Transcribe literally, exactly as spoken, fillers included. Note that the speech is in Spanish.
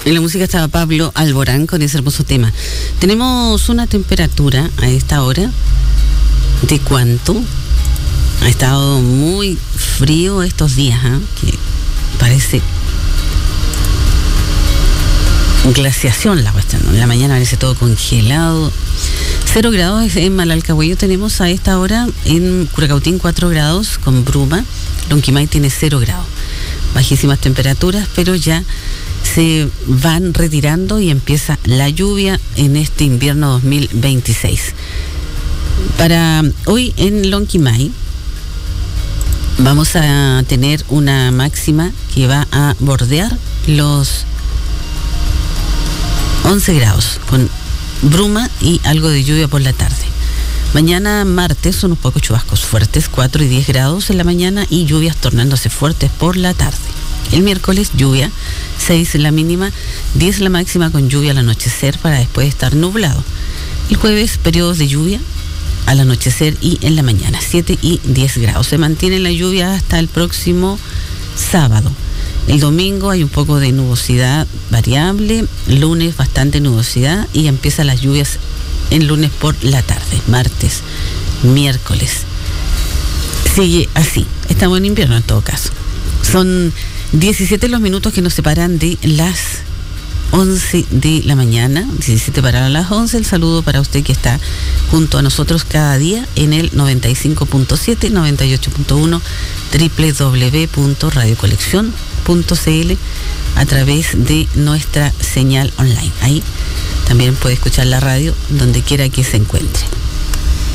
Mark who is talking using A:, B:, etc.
A: En la música estaba Pablo Alborán con ese hermoso tema. Tenemos una temperatura a esta hora de cuánto. Ha estado muy frío estos días, ¿eh? Que parece glaciación la cuestión, ¿no? En la mañana parece todo congelado. Cero grados en Malalcahuello tenemos a esta hora. En Curacautín cuatro grados con bruma. Lonquimay tiene cero grados. Bajísimas temperaturas, pero ya se van retirando y empieza la lluvia en este invierno dos mil veintiséis. Para hoy en Lonquimay vamos a tener una máxima que va a bordear los once grados, con bruma y algo de lluvia por la tarde. Mañana martes unos pocos chubascos fuertes, cuatro y diez grados en la mañana y lluvias tornándose fuertes por la tarde. El miércoles lluvia, seis la mínima, diez la máxima con lluvia al anochecer para después estar nublado. El jueves periodos de lluvia al anochecer y en la mañana, siete y diez grados. Se mantiene la lluvia hasta el próximo sábado. El domingo hay un poco de nubosidad variable, lunes bastante nubosidad y empiezan las lluvias el lunes por la tarde, martes, miércoles. Sigue así, estamos en invierno en todo caso. Son diecisiete los minutos que nos separan de las once de la mañana, diecisiete para las once. El saludo para usted que está junto a nosotros cada día en el noventa y cinco punto siete, noventa y ocho punto uno, doble u doble u doble u punto radio colección punto c l a través de nuestra señal online. Ahí también puede escuchar la radio donde quiera que se encuentre.